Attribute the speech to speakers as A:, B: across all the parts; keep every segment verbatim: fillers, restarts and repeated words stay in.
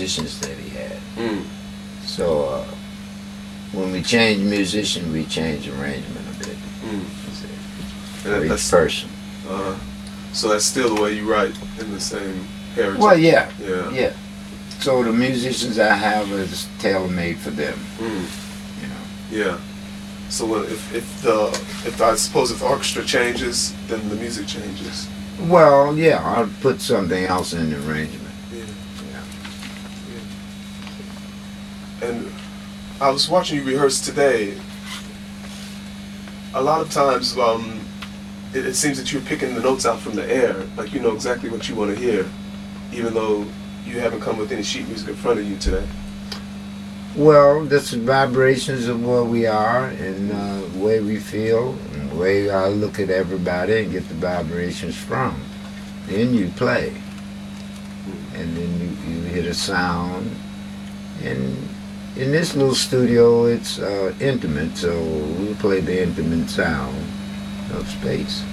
A: musicians that he had.
B: Mm.
A: So uh, when we change musician, we change arrangement a bit.
B: Mm.
A: For each person.
B: Uh, so that's still the way you write, in the same heritage?
A: Well, yeah.
B: Yeah.
A: Yeah. So the musicians I have is tailor-made for them.
B: Mm.
A: You know.
B: Yeah. So when, if if the if I suppose if the orchestra changes, then the music changes.
A: Well, yeah, I'll put something else in the arrangement.
B: Yeah.
A: Yeah.
B: Yeah. And I was watching you rehearse today. A lot of times, um, it, it seems that you're picking the notes out from the air, like you know exactly what you want to hear, even though you haven't come with any sheet music in front of you today.
A: Well, that's the vibrations of where we are and uh, the way we feel and the way I look at everybody and get the vibrations from. Then you play. And then you, you hit a sound. And in this little studio, it's uh, intimate, so we'll play the intimate sound of space.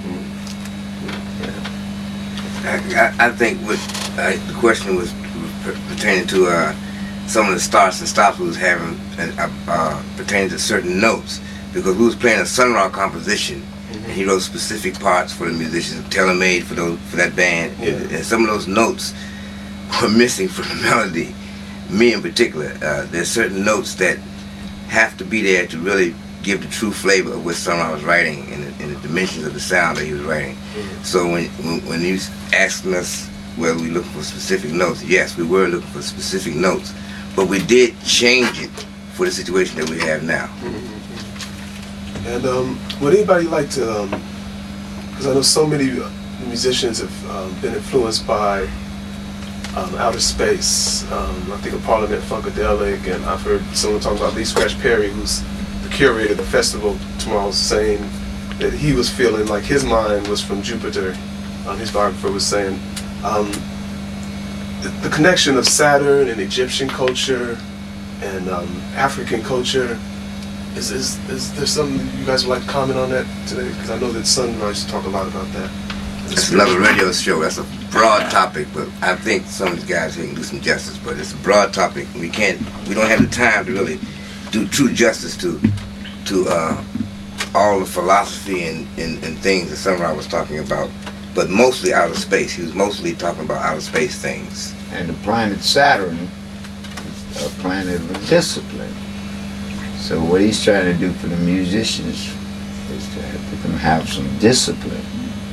A: Yeah.
C: I, I, I think what uh, the question was pertaining to uh, some of the starts and stops we was having uh, uh, pertaining to certain notes, because we was playing a Sun Ra composition, mm-hmm. and he wrote specific parts for the musicians, tailor-made for those for that band,
B: yeah.
C: and some of those notes were missing from the melody. Me in particular, uh, there's certain notes that have to be there to really give the true flavor of what Sun Ra was writing and the, and the dimensions of the sound that he was writing. Mm-hmm. So when, when when he was asking us whether we looking for specific notes, yes, we were looking for specific notes, but we did change it for the situation that we have now.
B: Mm-hmm. And um, would anybody like to, because um, I know so many musicians have um, been influenced by um, outer space. Um, I think of Parliament Funkadelic, and I've heard someone talk about Lee Scratch Perry, who's the curator of the festival tomorrow, saying that he was feeling like his mind was from Jupiter. Um, his biographer was saying um, the, the connection of Saturn and Egyptian culture and um, African culture. Is, is is there something you guys would like to comment on that today? Because I know that Sunrise talk a lot about that.
C: It's another radio show. That's a broad topic, but I think some of these guys here can do some justice. But it's a broad topic. We can't. We don't have the time to really do true justice to to uh, all the philosophy and, and, and things that Sunrise was talking about. But mostly outer space. He was mostly talking about outer space things.
A: And the planet Saturn is a planet of discipline. So what he's trying to do for the musicians is to have them have some discipline.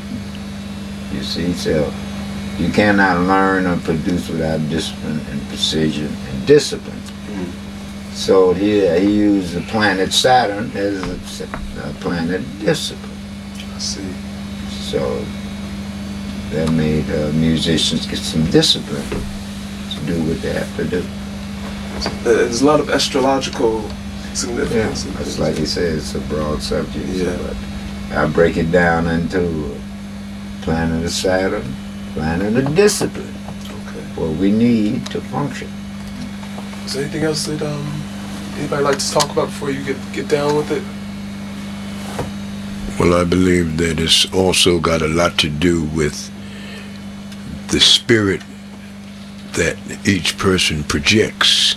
A: You see, so you cannot learn or produce without discipline and precision and discipline. Mm-hmm. So here he used the planet Saturn as a, a planet of discipline.
B: I see.
A: So that made uh, musicians get some discipline to do what they have to do.
B: There's a lot of astrological significance.
A: Yeah, it's like he said, it's a broad subject.
B: Yeah.
A: So I break it down into planet of Saturn, planet of discipline.
B: Okay.
A: What we need to function.
B: Is there anything else that um, anybody like to talk about before you get get down with it?
D: Well, I believe that it's also got a lot to do with the spirit that each person projects,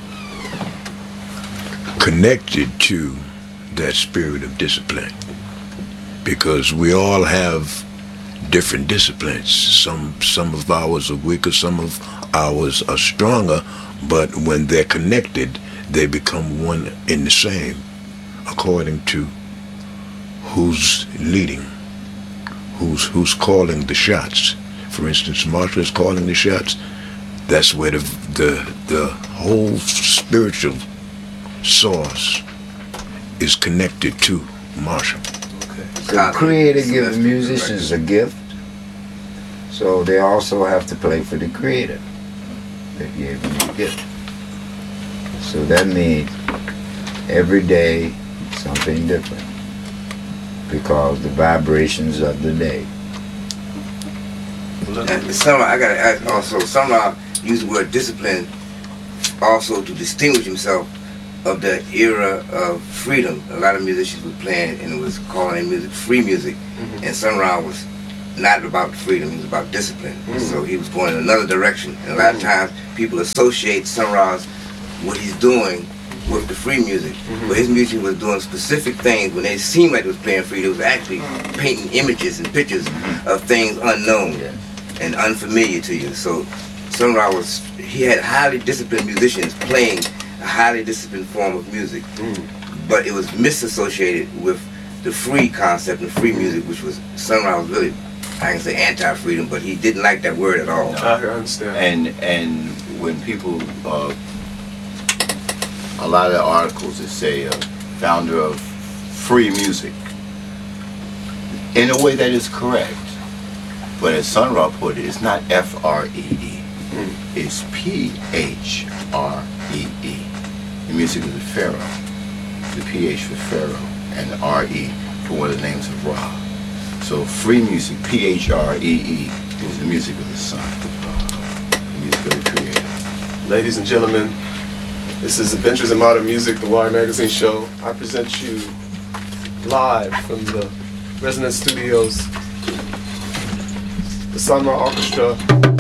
D: connected to that spirit of discipline, because we all have different disciplines. Some some of ours are weaker, some of ours are stronger, but when they're connected, they become one in the same, according to who's leading, who's who's calling the shots. For instance, Marsha is calling the shots. That's where the the the whole spiritual source is connected to Marsha.
A: Okay. The creator gives musicians a gift, so they also have to play for the creator that gave them a gift. So that means every day something different, because the vibrations of the day.
C: And some, I gotta ask also, some use the word discipline also to distinguish himself of the era of freedom. A lot of musicians were playing and it was calling music free music, mm-hmm. and Sun Ra was not about freedom, he was about discipline.
B: Mm.
C: So he was going in another direction. And a lot of times people associate Sun Ra's, what he's doing, with the free music.
B: Mm-hmm.
C: But his music was doing specific things. When it seemed like it was playing free, it was actually painting images and pictures of things unknown and unfamiliar to you. So Sun Ra was, he had highly disciplined musicians playing a highly disciplined form of music.
B: Mm.
C: But it was misassociated with the free concept and free music, which was, Sun Ra was really, I can say anti-freedom, but he didn't like that word at all.
B: I understand.
E: And and when people, uh, a lot of the articles that say uh, founder of free music, in a way that is correct. But as Sun Ra put it, it's not F R E E,
B: Mm.
E: it's P H R E E. The music of the Pharaoh, the P H for Pharaoh, and the R E for one of the names of Ra. So free music, P H R E E, is the music of the sun, the music of the Creator.
B: Ladies and gentlemen, this is Adventures in Modern Music, the Wire Magazine show. I present you live from the Resonance Studios, the Sun Ra Orchestra